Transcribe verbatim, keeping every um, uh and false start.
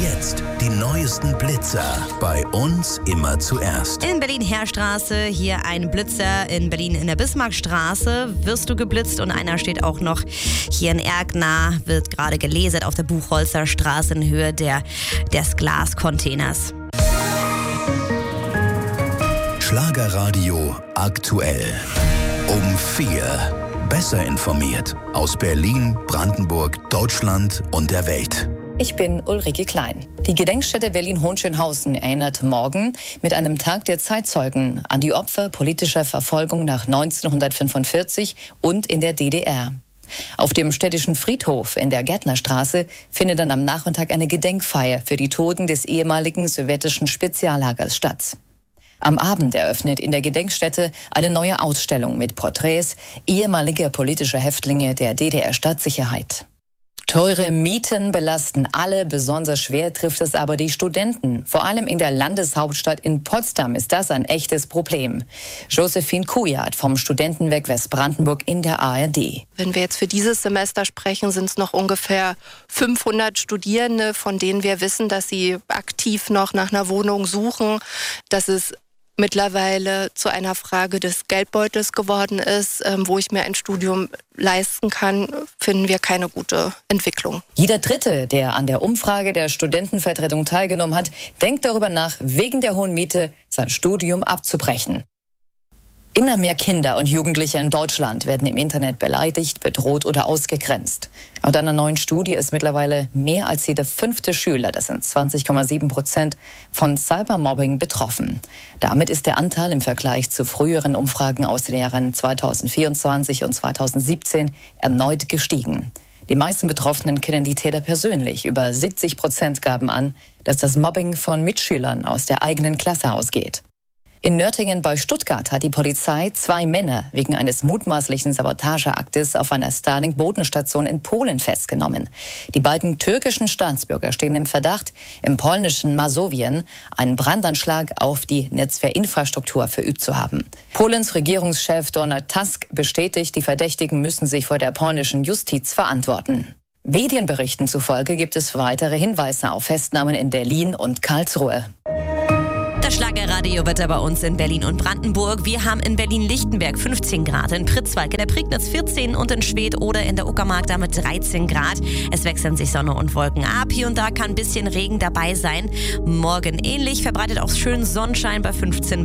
jetzt die neuesten Blitzer. Bei uns immer zuerst. In Berlin-Heerstraße, hier ein Blitzer. In Berlin in der Bismarckstraße wirst du geblitzt. Und einer steht auch noch hier in Erkner, wird gerade gelasert auf der Buchholzer Straße in Höhe der, des Glascontainers. Schlagerradio aktuell. Um vier. Besser informiert. Aus Berlin, Brandenburg, Deutschland und der Welt. Ich bin Ulrike Klein. Die Gedenkstätte Berlin-Hohenschönhausen erinnert morgen mit einem Tag der Zeitzeugen an die Opfer politischer Verfolgung nach neunzehnhundertfünfundvierzig und in der D D R. Auf dem städtischen Friedhof in der Gärtnerstraße findet dann am Nachmittag eine Gedenkfeier für die Toten des ehemaligen sowjetischen Speziallagers statt. Am Abend eröffnet in der Gedenkstätte eine neue Ausstellung mit Porträts ehemaliger politischer Häftlinge der D D R-Staatssicherheit. Teure Mieten belasten alle, besonders schwer trifft es aber die Studenten. Vor allem in der Landeshauptstadt in Potsdam ist das ein echtes Problem. Josephine Kujat vom Studentenwerk Westbrandenburg in der A R D. Wenn wir jetzt für dieses Semester sprechen, sind es noch ungefähr fünfhundert Studierende, von denen wir wissen, dass sie aktiv noch nach einer Wohnung suchen, dass es mittlerweile zu einer Frage des Geldbeutels geworden ist, ähm, wo ich mir ein Studium leisten kann, finden wir keine gute Entwicklung. Jeder Dritte, der an der Umfrage der Studentenvertretung teilgenommen hat, denkt darüber nach, wegen der hohen Miete sein Studium abzubrechen. Immer mehr Kinder und Jugendliche in Deutschland werden im Internet beleidigt, bedroht oder ausgegrenzt. Laut einer neuen Studie ist mittlerweile mehr als jeder fünfte Schüler, das sind zwanzig Komma sieben Prozent, von Cybermobbing betroffen. Damit ist der Anteil im Vergleich zu früheren Umfragen aus den Jahren zweitausendvierundzwanzig und zweitausendsiebzehn erneut gestiegen. Die meisten Betroffenen kennen die Täter persönlich. Über siebzig Prozent gaben an, dass das Mobbing von Mitschülern aus der eigenen Klasse ausgeht. In Nörtingen bei Stuttgart hat die Polizei zwei Männer wegen eines mutmaßlichen Sabotageaktes auf einer Starlink-Bodenstation in Polen festgenommen. Die beiden türkischen Staatsbürger stehen im Verdacht, im polnischen Masowien einen Brandanschlag auf die Netzwerkinfrastruktur verübt zu haben. Polens Regierungschef Donald Tusk bestätigt, die Verdächtigen müssen sich vor der polnischen Justiz verantworten. Medienberichten zufolge gibt es weitere Hinweise auf Festnahmen in Berlin und Karlsruhe. Das Schlagerradio-Wetter bei uns in Berlin und Brandenburg. Wir haben in Berlin-Lichtenberg fünfzehn Grad, in Pritzwalk, in der Prignitz vierzehn und in Schwedt oder in der Uckermark damit dreizehn Grad. Es wechseln sich Sonne und Wolken ab. Hier und da kann ein bisschen Regen dabei sein. Morgen ähnlich, verbreitet auch schön Sonnenschein bei fünfzehn